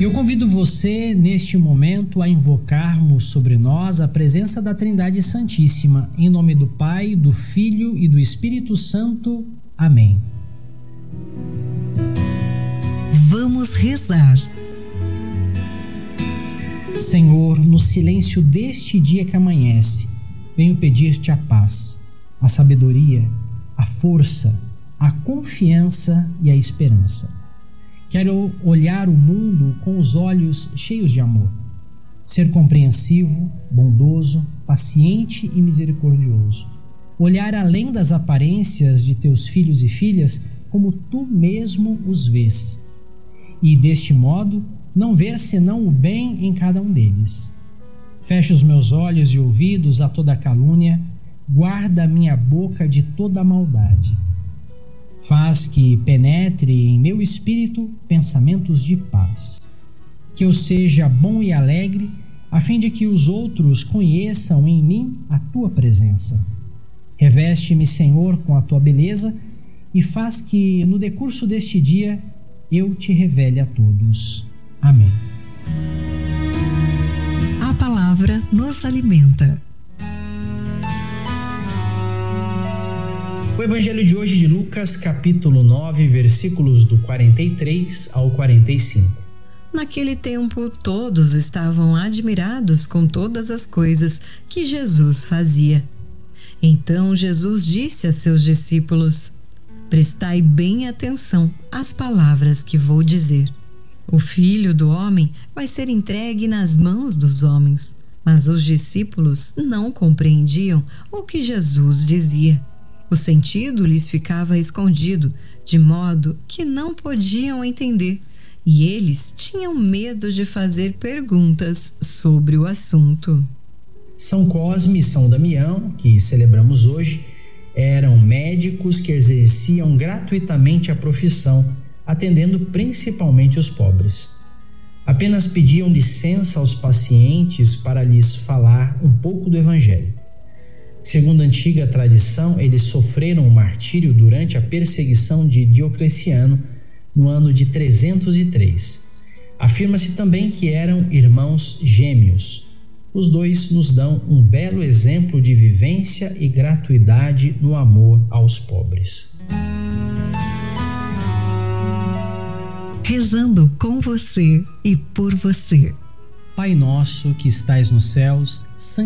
Eu convido você, neste momento, a invocarmos sobre nós a presença da Trindade Santíssima, em nome do Pai, do Filho e do Espírito Santo. Amém. Vamos rezar. Senhor, no silêncio deste dia que amanhece, venho pedir-te a paz, a sabedoria, a força, a confiança e a esperança. Quero olhar o mundo com os olhos cheios de amor, ser compreensivo, bondoso, paciente e misericordioso. Olhar além das aparências de teus filhos e filhas como tu mesmo os vês. E deste modo, não ver senão o bem em cada um deles. Fecha os meus olhos e ouvidos a toda calúnia, guarda a minha boca de toda maldade. Faz que penetre em meu espírito pensamentos de paz. Que eu seja bom e alegre, a fim de que os outros conheçam em mim a tua presença. Reveste-me, Senhor, com a tua beleza e faz que, no decurso deste dia, eu te revele a todos. Amém. A palavra nos alimenta. O Evangelho de hoje de Lucas, capítulo 9, versículos do 43 ao 45. Naquele tempo, todos estavam admirados com todas as coisas que Jesus fazia. Então Jesus disse a seus discípulos: prestai bem atenção às palavras que vou dizer. O Filho do Homem vai ser entregue nas mãos dos homens. Mas os discípulos não compreendiam o que Jesus dizia. O sentido lhes ficava escondido, de modo que não podiam entender, e eles tinham medo de fazer perguntas sobre o assunto. São Cosme e São Damião, que celebramos hoje, eram médicos que exerciam gratuitamente a profissão, atendendo principalmente os pobres. Apenas pediam licença aos pacientes para lhes falar um pouco do Evangelho. Segundo a antiga tradição, eles sofreram o martírio durante a perseguição de Diocleciano no ano de 303. Afirma-se também que eram irmãos gêmeos. Os dois nos dão um belo exemplo de vivência e gratuidade no amor aos pobres. Rezando com você e por você. Pai nosso que estais nos céus,